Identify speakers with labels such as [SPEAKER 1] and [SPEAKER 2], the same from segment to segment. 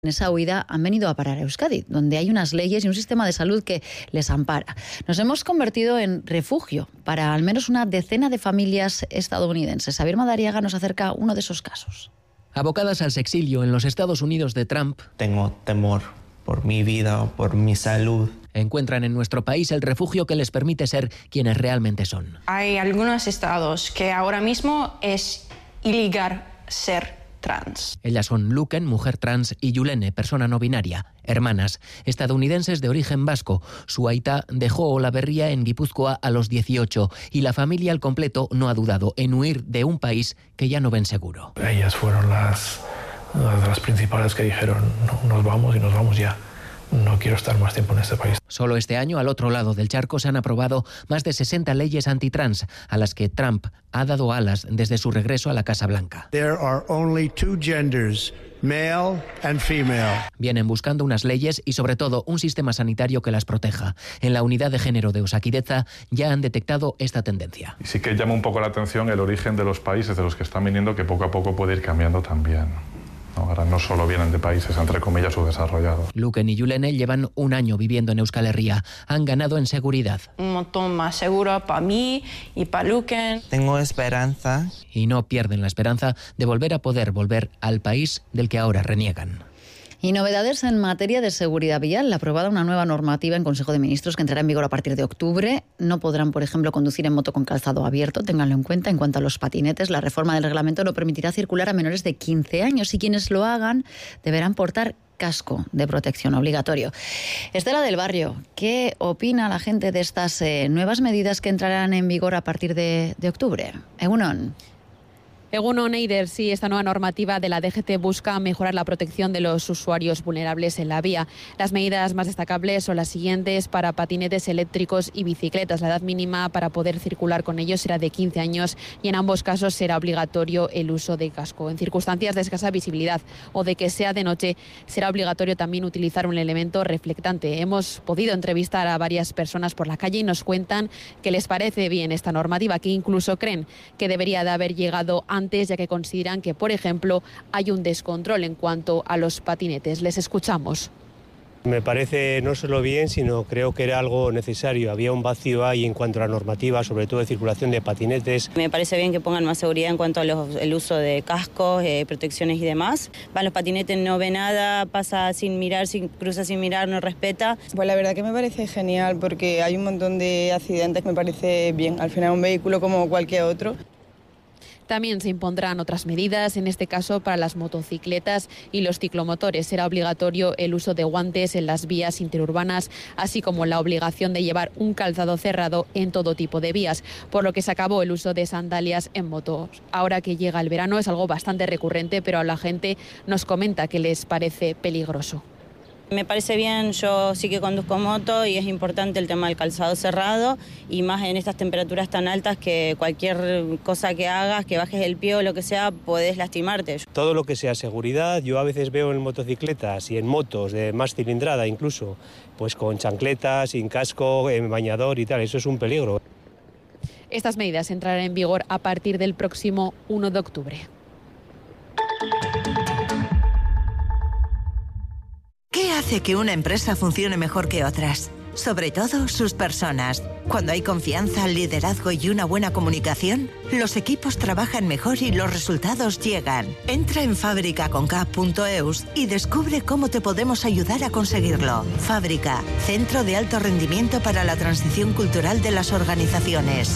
[SPEAKER 1] En esa huida han venido a parar a Euskadi, donde hay unas leyes y un sistema de salud que les ampara. Nos hemos convertido en refugio para al menos una decena de familias estadounidenses. Xavier Madariaga nos acerca uno de esos casos.
[SPEAKER 2] Abocadas al exilio en los Estados Unidos de Trump,
[SPEAKER 3] tengo temor por mi vida o por mi salud.
[SPEAKER 2] Encuentran en nuestro país el refugio que les permite ser quienes realmente son.
[SPEAKER 4] Hay algunos estados que ahora mismo es ilegal ser trans.
[SPEAKER 2] Ellas son Luken, mujer trans, y Yulene, persona no binaria, hermanas, estadounidenses de origen vasco. Su aita dejó Olaberria en Guipúzcoa a los 18 y la familia al completo no ha dudado en huir de un país que ya no ven seguro.
[SPEAKER 5] Ellas fueron las principales que dijeron, no, nos vamos y nos vamos ya. No quiero estar más tiempo en este país.
[SPEAKER 2] Solo este año, al otro lado del charco, se han aprobado más de 60 leyes antitrans, a las que Trump ha dado alas desde su regreso a la Casa Blanca.
[SPEAKER 6] There are only two genders, male and female.
[SPEAKER 2] Vienen buscando unas leyes y, sobre todo, un sistema sanitario que las proteja. En la unidad de género de Osakidetza ya han detectado esta tendencia.
[SPEAKER 7] Y sí que llama un poco la atención el origen de los países de los que están viniendo, que poco a poco puede ir cambiando también. Ahora no solo vienen de países, entre comillas, subdesarrollados.
[SPEAKER 2] Luken y Yulene llevan un año viviendo en Euskal Herria. Han ganado en seguridad.
[SPEAKER 4] Un montón más seguro para mí y para Luken.
[SPEAKER 3] Tengo esperanza.
[SPEAKER 2] Y no pierden la esperanza de volver a poder volver al país del que ahora reniegan.
[SPEAKER 1] Y novedades en materia de seguridad vial. Aprobada una nueva normativa en Consejo de Ministros que entrará en vigor a partir de octubre. No podrán, por ejemplo, conducir en moto con calzado abierto, ténganlo en cuenta. En cuanto a los patinetes, la reforma del reglamento no permitirá circular a menores de 15 años y quienes lo hagan deberán portar casco de protección obligatorio. Estela del Barrio, ¿qué opina la gente de estas nuevas medidas que entrarán en vigor a partir de octubre? Egunon.
[SPEAKER 8] Egunon, Eider, sí, esta nueva normativa de la DGT busca mejorar la protección de los usuarios vulnerables en la vía. Las medidas más destacables son las siguientes para patinetes eléctricos y bicicletas. La edad mínima para poder circular con ellos será de 15 años y en ambos casos será obligatorio el uso de casco. En circunstancias de escasa visibilidad o de que sea de noche, será obligatorio también utilizar un elemento reflectante. Hemos podido entrevistar a varias personas por la calle y nos cuentan que les parece bien esta normativa, que incluso creen que debería de haber llegado antes, ya que consideran que, por ejemplo, hay un descontrol en cuanto a los patinetes. Les escuchamos.
[SPEAKER 9] Me parece no solo bien, sino creo que era algo necesario. Había un vacío ahí en cuanto a la normativa, sobre todo de circulación de patinetes.
[SPEAKER 10] Me parece bien que pongan más seguridad en cuanto al uso de cascos, protecciones y demás. Van los patinetes, no ve nada, pasa sin mirar, cruza sin mirar, no respeta.
[SPEAKER 11] Pues la verdad que me parece genial porque hay un montón de accidentes, me parece bien. Al final un vehículo como cualquier otro.
[SPEAKER 8] También se impondrán otras medidas, en este caso para las motocicletas y los ciclomotores. Será obligatorio el uso de guantes en las vías interurbanas, así como la obligación de llevar un calzado cerrado en todo tipo de vías, por lo que se acabó el uso de sandalias en motos. Ahora que llega el verano es algo bastante recurrente, pero a la gente nos comenta que les parece peligroso.
[SPEAKER 10] Me parece bien, yo sí que conduzco moto y es importante el tema del calzado cerrado y más en estas temperaturas tan altas que cualquier cosa que hagas, que bajes el pie o lo que sea, podés lastimarte.
[SPEAKER 9] Todo lo que sea seguridad, yo a veces veo en motocicletas y en motos de más cilindrada incluso, pues con chancletas, sin casco, en bañador y tal, eso es un peligro.
[SPEAKER 8] Estas medidas entrarán en vigor a partir del próximo 1 de octubre.
[SPEAKER 12] ¿Qué hace que una empresa funcione mejor que otras? Sobre todo sus personas. Cuando hay confianza, liderazgo y una buena comunicación, los equipos trabajan mejor y los resultados llegan. Entra en fabricaconk.eus y descubre cómo te podemos ayudar a conseguirlo. Fábrica, centro de alto rendimiento para la transición cultural de las organizaciones.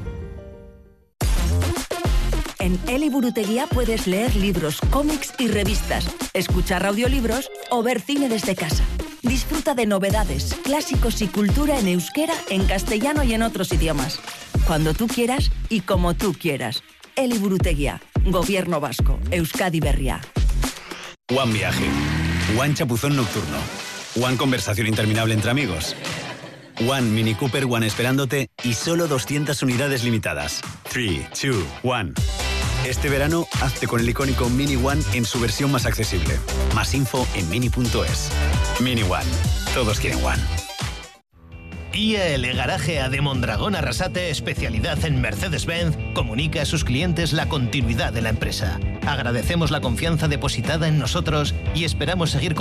[SPEAKER 13] En Eliburutegia puedes leer libros, cómics y revistas, escuchar audiolibros o ver cine desde casa. Disfruta de novedades, clásicos y cultura en euskera, en castellano y en otros idiomas. Cuando tú quieras y como tú quieras. Eliburutegia, Gobierno Vasco, Euskadi Berria.
[SPEAKER 14] One Viaje, One Chapuzón Nocturno, One Conversación Interminable entre amigos, One Mini Cooper One esperándote y solo 200 unidades limitadas. 3, 2, 1. Este verano, hazte con el icónico Mini One en su versión más accesible. Más info en mini.es. Mini One. Todos quieren One.
[SPEAKER 15] IAL Garaje A de Mondragón Arrasate, especialidad en Mercedes-Benz, comunica a sus clientes la continuidad de la empresa. Agradecemos la confianza depositada en nosotros y esperamos seguir